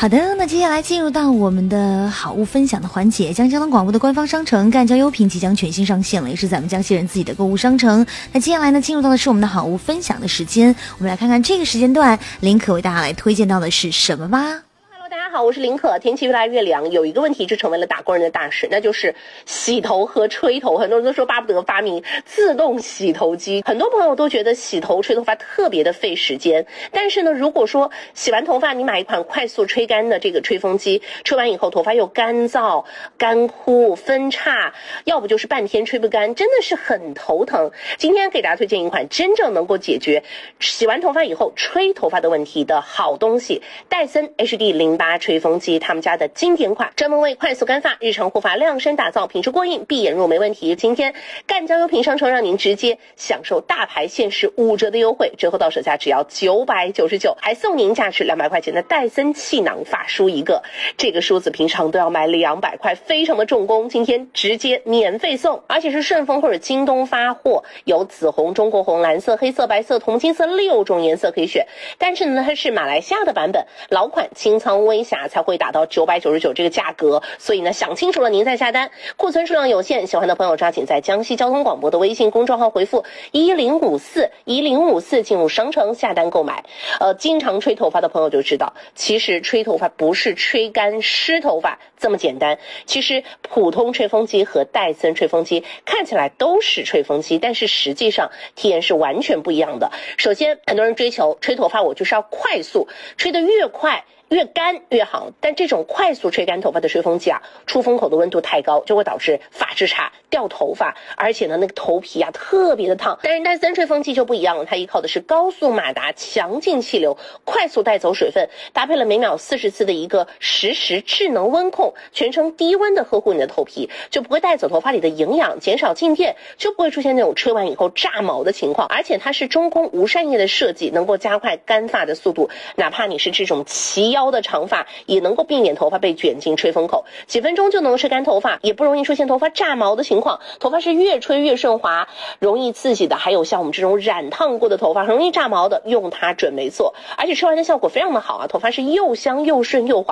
好的，那接下来进入到我们的好物分享的环节。江江广播的官方商城赣江优品即将全新上线了，也是咱们江西人自己的购物商城。那接下来呢，进入到的是我们的好物分享的时间，我们来看看这个时间段林可为大家来推荐到的是什么吧。 大家好，我是林可。天气越来越凉，有一个问题就成为了打工人的大事，那就是洗头和吹头。很多人都说巴不得发明自动洗头机，很多朋友都觉得洗头吹头发特别的费时间。但是呢，如果说洗完头发你买一款快速吹干的这个吹风机，吹完以后头发又干燥、干枯、分叉，要不就是半天吹不干，真的是很头疼。今天给大家推荐一款真正能够解决洗完头发以后吹头发的问题的好东西——戴森 HD08吹风机，他们家的经典款，专门为快速干发、日常护发量身打造，品质过硬，闭眼入没问题。今天赣江优品商城让您直接享受大牌限时5折的优惠，折后到手价只要999，还送您价值200块钱的戴森气囊发梳一个。这个梳子平常都要卖200块，非常的重工，今天直接免费送，而且是顺丰或者京东发货，有紫红、中国红、蓝色、黑色、白色、铜金色6种颜色可以选。但是呢，它是马来西亚的版本，老款清仓微瑕才会达到999这个价格，所以呢，想清楚了您再下单。库存数量有限，喜欢的朋友抓紧在江西交通广播的微信公众号回复1054进入商城下单购买。经常吹头发的朋友就知道，其实吹头发不是吹干湿头发这么简单。其实普通吹风机和戴森吹风机看起来都是吹风机，但是实际上体验是完全不一样的。首先，很多人追求吹头发我就是要快速，吹得越快越干越好，但这种快速吹干头发的吹风机啊，出风口的温度太高，就会导致发质差、掉头发，而且呢，那个头皮啊特别的烫。但是戴森吹风机就不一样了，它依靠的是高速马达、强劲气流，快速带走水分，搭配了每秒40次的一个实时智能温控，全程低温的呵护你的头皮，就不会带走头发里的营养，减少静电，就不会出现那种吹完以后炸毛的情况。而且它是中空无扇叶的设计，能够加快干发的速度，哪怕你是这种齐腰的长发，也能够避免头发被卷进吹风口，几分钟就能吹干头发，也不容易出现头发炸毛的情况。头发是越吹越顺滑，容易刺激的，还有像我们这种染烫过的头发，很容易炸毛的，用它准没错。而且吹完的效果非常的好啊，头发是又香又顺又滑。